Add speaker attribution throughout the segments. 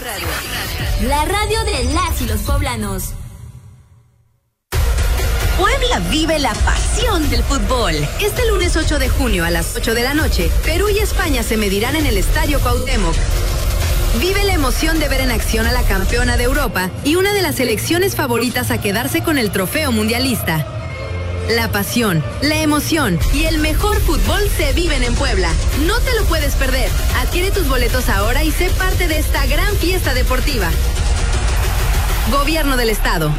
Speaker 1: La radio de las y los poblanos.
Speaker 2: Puebla vive la pasión del fútbol. Este lunes 8 de junio a las 8 de la noche, Perú y España se medirán en el Estadio Cuauhtémoc. Vive la emoción de ver en acción a la campeona de Europa y una de las selecciones favoritas a quedarse con el trofeo mundialista. La pasión, la emoción y el mejor fútbol se viven en Puebla. No te lo puedes perder. Adquiere tus boletos ahora y sé parte de esta gran fiesta deportiva. Gobierno del Estado.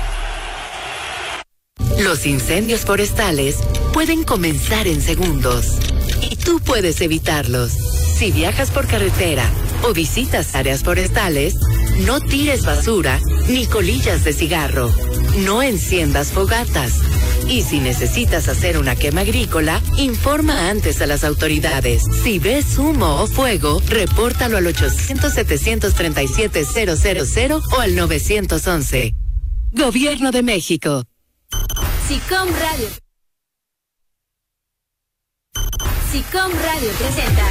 Speaker 3: Los incendios forestales pueden comenzar en segundos y tú puedes evitarlos. Si viajas por carretera o visitas áreas forestales, no tires basura ni colillas de cigarro. No enciendas fogatas. Y si necesitas hacer una quema agrícola, informa antes a las autoridades. Si ves humo o fuego, repórtalo al 800-737-000 o al 911. Gobierno de México.
Speaker 1: SICOM Radio. SICOM Radio presenta.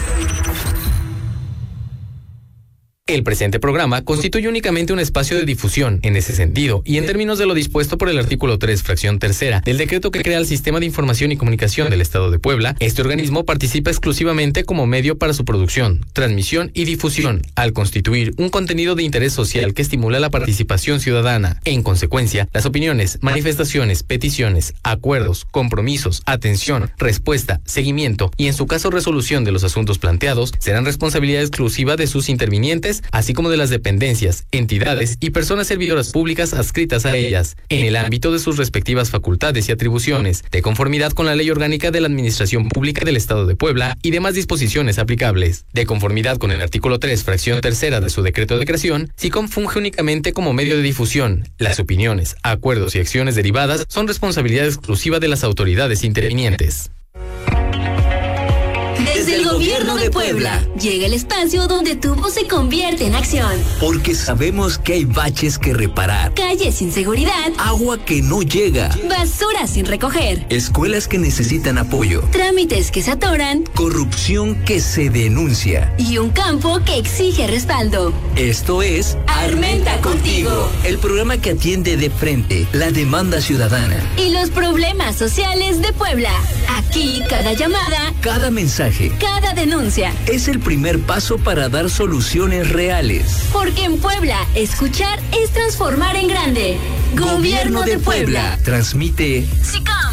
Speaker 4: El presente programa constituye únicamente un espacio de difusión en ese sentido y en términos de lo dispuesto por el artículo 3, fracción tercera del decreto que crea el Sistema de Información y Comunicación del Estado de Puebla. Este organismo participa exclusivamente como medio para su producción, transmisión y difusión, al constituir un contenido de interés social que estimula la participación ciudadana. En consecuencia, las opiniones, manifestaciones, peticiones, acuerdos, compromisos, atención, respuesta, seguimiento y en su caso resolución de los asuntos planteados serán responsabilidad exclusiva de sus intervinientes, así como de las dependencias, entidades y personas servidoras públicas adscritas a ellas, en el ámbito de sus respectivas facultades y atribuciones, de conformidad con la Ley Orgánica de la Administración Pública del Estado de Puebla y demás disposiciones aplicables. De conformidad con el artículo 3, fracción tercera de su decreto de creación, SICOM funge únicamente como medio de difusión. Las opiniones, acuerdos y acciones derivadas son responsabilidad exclusiva de las autoridades intervinientes.
Speaker 1: Desde el Gobierno de Puebla llega el espacio donde tu voz se convierte en acción.
Speaker 5: Porque sabemos que hay baches que reparar,
Speaker 1: Calles sin seguridad,
Speaker 5: agua que no llega,
Speaker 1: basura sin recoger,
Speaker 5: escuelas que necesitan apoyo,
Speaker 1: trámites que se atoran,
Speaker 5: corrupción que se denuncia.
Speaker 1: y un campo que exige respaldo.
Speaker 5: Esto es
Speaker 1: Armenta Contigo,
Speaker 5: el programa que atiende de frente la demanda ciudadana.
Speaker 1: y los problemas sociales de Puebla. Aquí cada llamada,
Speaker 5: Cada mensaje
Speaker 1: cada denuncia.
Speaker 5: es el primer paso para dar soluciones reales.
Speaker 1: Porque en Puebla, escuchar es transformar en grande. Gobierno de Puebla.
Speaker 5: Transmite
Speaker 1: SICOM.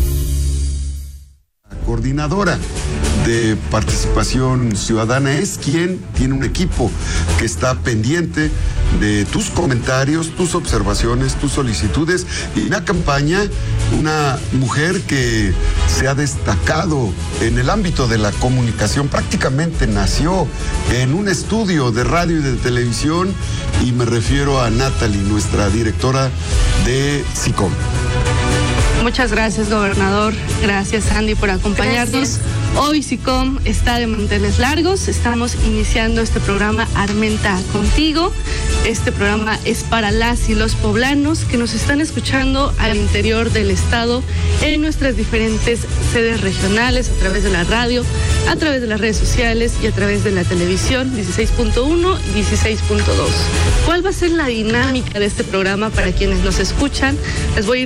Speaker 6: Coordinadora de participación ciudadana es quien tiene un equipo que está pendiente de tus comentarios, tus observaciones, tus solicitudes y una campaña, una mujer que se ha destacado en el ámbito de la comunicación, prácticamente nació en un estudio de radio y de televisión y me refiero a Natalie, nuestra directora de SICOM.
Speaker 7: Muchas gracias, gobernador. Gracias, Andy, por acompañarnos.
Speaker 1: Gracias.
Speaker 7: Hoy SICOM está de manteles largos. Estamos iniciando este programa Armenta Contigo. Este programa es para las y los poblanos que nos están escuchando al interior del estado en nuestras diferentes sedes regionales, a través de la radio, a través de las redes sociales y a través de la televisión 16.1 y 16.2. ¿Cuál va a ser la dinámica de este programa para quienes nos escuchan? Les voy a ir